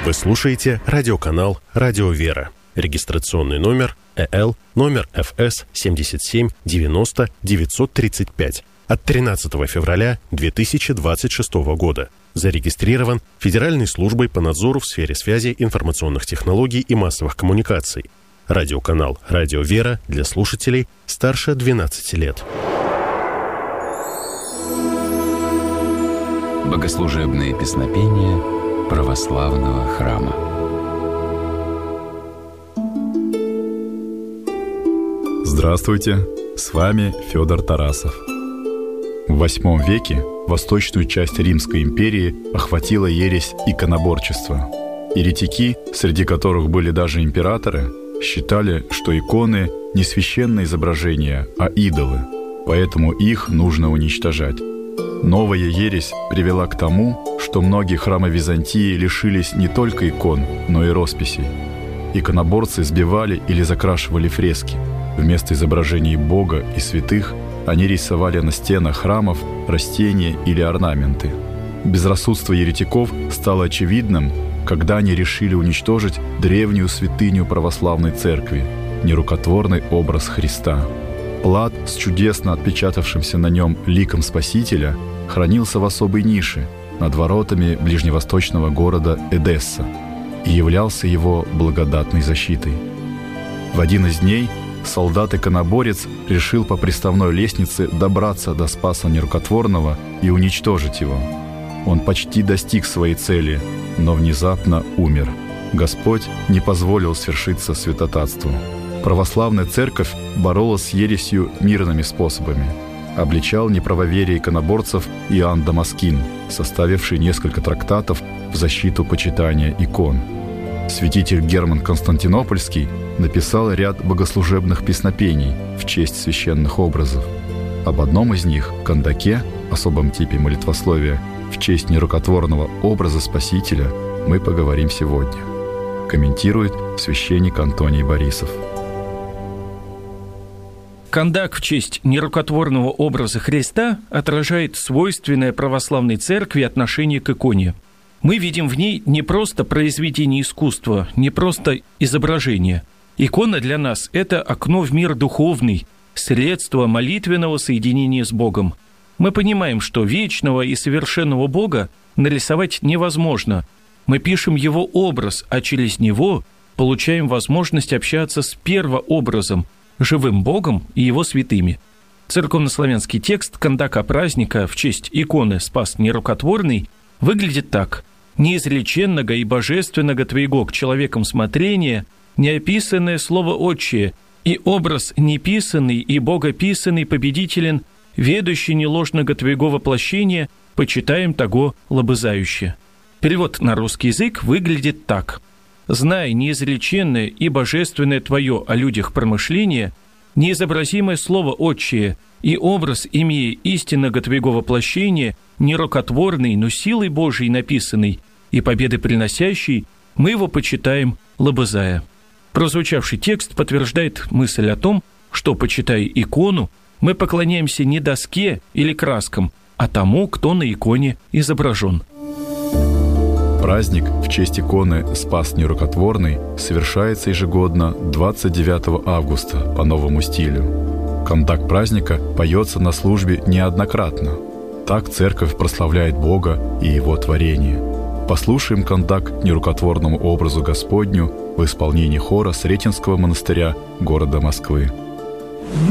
Вы слушаете радиоканал «Радио Вера». Регистрационный номер ЭЛ, номер ФС 77 90 935 от 13 февраля 2026 года. Зарегистрирован Федеральной службой по надзору в сфере связи, информационных технологий и массовых коммуникаций. Радиоканал «Радио Вера» для слушателей старше 12 лет. Богослужебные песнопения православного храма. Здравствуйте, с вами Федор Тарасов. В VIII веке восточную часть Римской империи охватила ересь иконоборчества. Еретики, среди которых были даже императоры, считали, что иконы не священные изображения, а идолы, поэтому их нужно уничтожать. Новая ересь привела к тому, что многие храмы Византии лишились не только икон, но и росписей. Иконоборцы сбивали или закрашивали фрески. Вместо изображений Бога и святых они рисовали на стенах храмов растения или орнаменты. Безрассудство еретиков стало очевидным, когда они решили уничтожить древнюю святыню православной церкви – нерукотворный образ Христа. Плат с чудесно отпечатавшимся на нем ликом Спасителя хранился в особой нише над воротами ближневосточного города Эдесса и являлся его благодатной защитой. В один из дней солдат-иконоборец решил по приставной лестнице добраться до Спаса Нерукотворного и уничтожить его. Он почти достиг своей цели, но внезапно умер. Господь не позволил свершиться святотатству. Православная церковь боролась с ересью мирными способами. Обличал неправоверие иконоборцев Иоанн Дамаскин, составивший несколько трактатов в защиту почитания икон. Святитель Герман Константинопольский написал ряд богослужебных песнопений в честь священных образов. Об одном из них, кандаке, особом типе молитвословия, в честь нерукотворного образа Спасителя, мы поговорим сегодня. Комментирует священник Антоний Борисов. Кандак в честь нерукотворного образа Христа отражает свойственное православной церкви отношение к иконе. Мы видим в ней не просто произведение искусства, не просто изображение. Икона для нас – это окно в мир духовный, средство молитвенного соединения с Богом. Мы понимаем, что вечного и совершенного Бога нарисовать невозможно. Мы пишем Его образ, а через Него получаем возможность общаться с первообразом, живым Богом и Его святыми. Церковнославянский текст кандака праздника в честь иконы Спас Нерукотворный выглядит так: «Неизреченного и божественного Твоего к человекам смотрения, неописанное слово Отчее, и образ неписанный и богописанный победителен, ведущий неложного Твоего воплощения, почитаем того лобызающе». Перевод на русский язык выглядит так: «Знай неизреченное и божественное Твое о людях промышление, неизобразимое слово Отчее, и образ, имея истинного Твоего воплощения, нерукотворный, но силой Божией написанный и победы приносящий, мы его почитаем лобызая». Прозвучавший текст подтверждает мысль о том, что, почитая икону, мы поклоняемся не доске или краскам, а тому, кто на иконе изображен. Праздник в честь иконы Спас Нерукотворный совершается ежегодно 29 августа по новому стилю. Кандак праздника поется на службе неоднократно. Так церковь прославляет Бога и Его творение. Послушаем кандак нерукотворному образу Господню в исполнении хора Сретенского монастыря города Москвы.